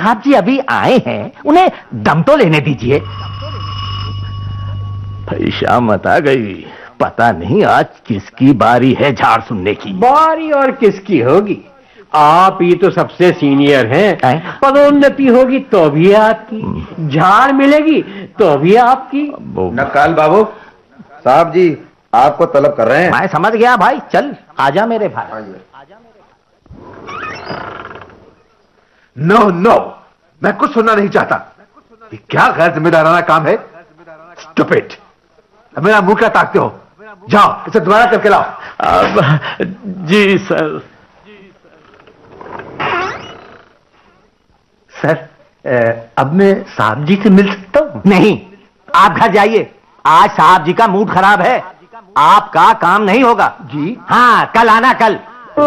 साहब जी अभी आए हैं, उन्हें दम तो लेने दीजिए। भाई शामत आ गई, पता नहीं आज किसकी बारी है झाड़ सुनने की। बारी और किसकी होगी? आप ही तो सबसे सीनियर हैं। पदोन्नति होगी तो भी आपकी, झाड़ मिलेगी तो भी आपकी। नक्काल बाबू साहब जी आपको तलब कर रहे हैं। मैं समझ गया भाई, चल आजा मेरे भाई। नो नो, मैं कुछ सुनना नहीं चाहता। ये क्या गैर जिम्मेदाराना काम है? स्टूपिड, मेरा मुंह क्या ताकते हो? जाओ इसे दोबारा करके लाओ। जी सर। सर अब मैं साहब जी से मिल सकता हूं? नहीं, आप घर जाइए, आज साहब जी का मूड खराब है, आपका काम नहीं होगा। जी हाँ, कल आना, कल।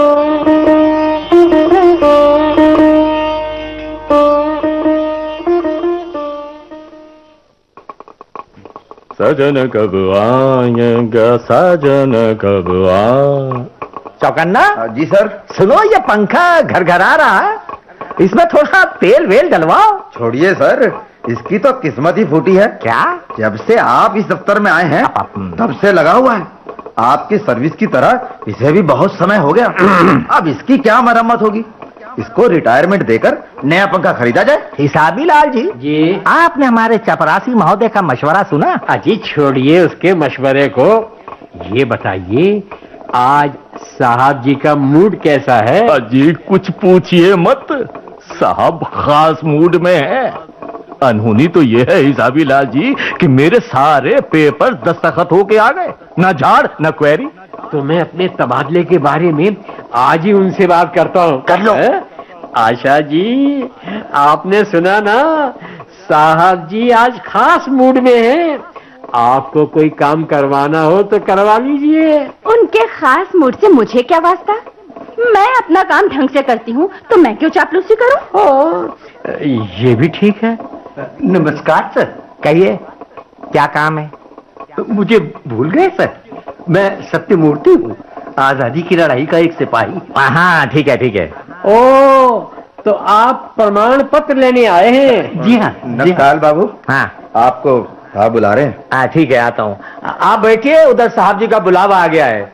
सजन कब आएगा, सजन कब चौकन्ना। जी सर। सुनो, ये पंखा घर घर आ रहा है, इसमें थोड़ा तेल वेल डलवाओ। छोड़िए सर, इसकी तो किस्मत ही फूटी है। क्या? जब से आप इस दफ्तर में आए हैं तब से लगा हुआ है। आपकी सर्विस की तरह इसे भी बहुत समय हो गया। अब इसकी क्या मरम्मत होगी? इसको रिटायरमेंट देकर नया पंखा खरीदा जाए। हिसाबी लाल जी, जी आपने हमारे चपरासी महोदय का मशवरा सुना? अजी छोड़िए उसके मशवरे को, ये बताइए आज साहब जी का मूड कैसा है? अजी कुछ पूछिए मत, साहब खास मूड में है। अनहोनी तो ये है हिसाबी लाल जी कि मेरे सारे पेपर दस्तखत होके आ गए, न झाड़ न क्वेरी। तो मैं अपने तबादले के बारे में आज ही उनसे बात करता हूँ। कर लो। आशा जी, आपने सुना ना, साहब जी आज खास मूड में हैं। आपको कोई काम करवाना हो तो करवा लीजिए। उनके खास मूड से मुझे क्या वास्ता? मैं अपना काम ढंग से करती हूँ तो मैं क्यों चापलूसी करूँ? ये भी ठीक है। नमस्कार सर, कहिए क्या काम है? मुझे भूल गए सर, मैं सत्यमूर्ति हूँ, आजादी की लड़ाई का एक सिपाही। हाँ ठीक है ठीक है। ओ, तो आप प्रमाण पत्र लेने आए हैं? जी हाँ। नक्काल बाबू, हाँ आपको साहब बुला रहे हैं। हाँ ठीक है, आता हूँ। आप बैठिए, उधर साहब जी का बुलावा आ गया है।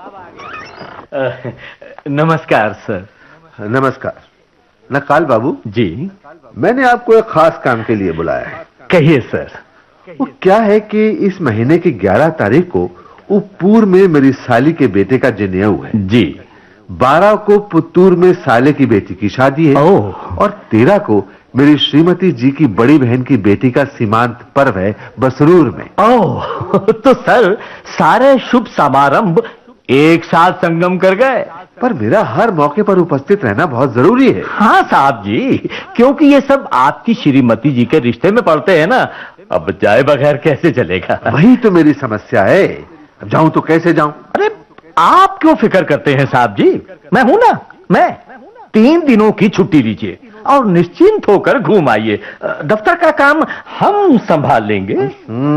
नमस्कार सर। नमस्कार। नक्काल बाबू जी, मैंने आपको एक खास काम के लिए बुलाया है। कहिए सर। वो क्या है कि इस महीने की 11 तारीख को उप्पूर में मेरी साली के बेटे का जनेऊ है। जी। 12 को पुत्तूर में साले की बेटी की शादी है। ओह। और 13 को मेरी श्रीमती जी की बड़ी बहन की बेटी का सीमांत पर्व है बसरूर में। ओह, तो सर सारे शुभ समारंभ एक साथ संगम कर गए। पर मेरा हर मौके पर उपस्थित रहना बहुत जरूरी है। हाँ साहब जी, क्योंकि ये सब आपकी श्रीमती जी के रिश्ते में पड़ते हैं ना, अब जाए बगैर कैसे चलेगा? वही तो मेरी समस्या है, अब जाऊं तो कैसे जाऊं? अरे आप क्यों फिक्र करते हैं साहब जी, मैं हूं ना। मैं 3 दिनों की छुट्टी लीजिए और निश्चिंत होकर घूम आइए, दफ्तर का काम हम संभाल लेंगे।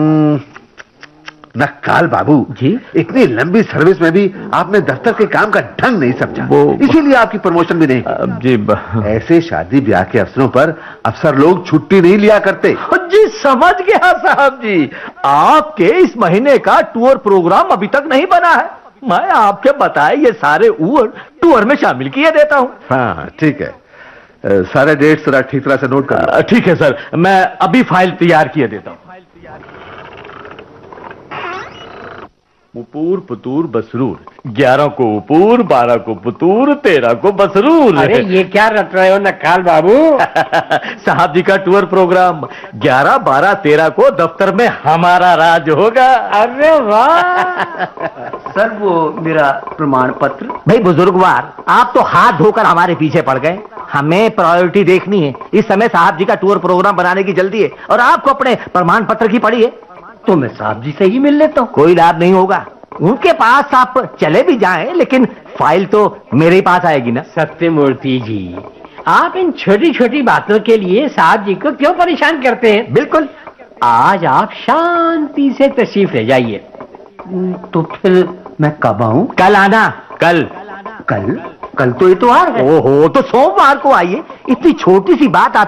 नक्काल बाबू जी, इतनी लंबी सर्विस में भी आपने दफ्तर के काम का ढंग नहीं समझा, इसीलिए आपकी प्रमोशन भी नहीं जी। ऐसे शादी ब्याह के अवसरों पर अफसर लोग छुट्टी नहीं लिया करते। जी समझ गया साहब जी, आपके इस महीने का टूर प्रोग्राम अभी तक नहीं बना है। मैं आपके बताए ये सारे टूर में शामिल किए देता हूँ। हाँ ठीक है, सारे डेट्स जरा ठीक तरह से नोट कर। ठीक है सर, मैं अभी फाइल तैयार किए देता हूँ। उपूर पुतूर बसरूर, 11 को उपूर, 12 को पुतूर, 13 को बसरूर। अरे ये क्या रट रहे हो नक्काल बाबू? साहब जी का टूर प्रोग्राम 11, 12, 13 को दफ्तर में हमारा राज होगा। अरे वाह। सर वो मेरा प्रमाण पत्र। भाई बुजुर्गवार, आप तो हाथ धोकर हमारे पीछे पड़ गए। हमें प्रायोरिटी देखनी है, इस समय साहब जी का टूर प्रोग्राम बनाने की जल्दी है और आपको अपने प्रमाण पत्र की पड़ी है। तो मैं साहब जी से ही मिल लेता हूँ। कोई लाभ नहीं होगा, उनके पास आप चले भी जाएं लेकिन फाइल तो मेरे पास आएगी ना। सत्यमूर्ति जी, आप इन छोटी छोटी बातों के लिए साहब जी को क्यों परेशान करते हैं? बिल्कुल, आज आप शांति से तशरीफ ले जाइए। तो फिर मैं कब आऊं? कल आना। कल? कल तो इतवार है। ओहो, तो सोमवार को आइए। इतनी छोटी सी बात आप